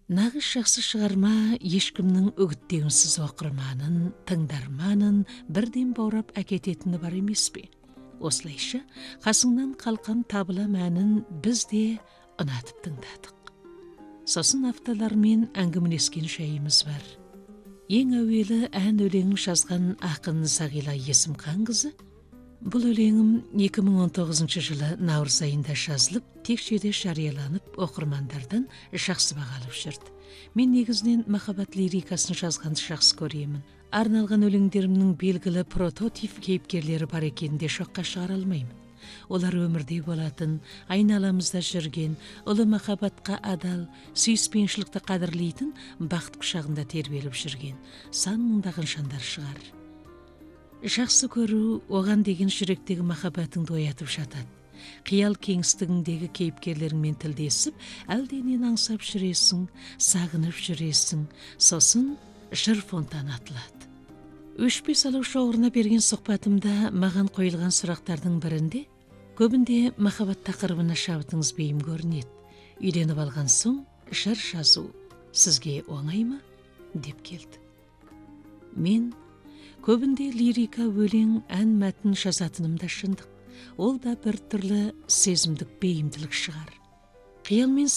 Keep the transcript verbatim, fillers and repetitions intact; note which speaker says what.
Speaker 1: Нағыз жақсы шығарма ешкімнің үгіттеуінсіз оқырманын, тыңдарманын бірден баурап әкететіні бар емес пе? Осылайша, қасыңнан қалқан табыла мәнін біз де ұнатып тыңдадық. Сосын автолармен әңгімелескен шайымыз бар. Ең әуелі ән өлеңін жазған ақын Сағила Есімханқызы. Бұл өлеңім екі мың он тоғызыншы жылы наурыз айында жазылып, текшеде жарияланып, оқырмандардан жақсы баға алып жүрді. Мен негізінен махаббат лирикасын жазғанды жақсы көремін. Арналған өлеңдерімнің белгілі прототип кейіпкерлері бар екенінде шоққа шығара алмаймын. Олар өмірде болатын, айналамызда жүрген, ұлы махаббатқа адал, сүйіспеншілікті қадірлейтін, бақыт құшағында тербеліп жүрген сан мыңдаған жандар шығар. Жақсы көру оған деген жүректегі махаббатыңды оятып жатады. Қиял кеңістігіндегі кейіпкерлеріңмен тілдесіп, әлденен аңсап жүресің, сағынып жүресің, сосын жыр фонтаны атылады. Өшпес алау шоғырына берген сұхбатымда маған қойылған сұрақтардың бірінде, көбінде махаббат тақырыбына шабытыңыз бейім көрінеді. Үйленіп алған соң жыр жазу сізге оңай ма? Деп келді. Мен көбінде лирика, өлең, ән мәтін жазатыным да шындық. Ол да бір түрлі сезімдік бейімділік шығар. Қиялмен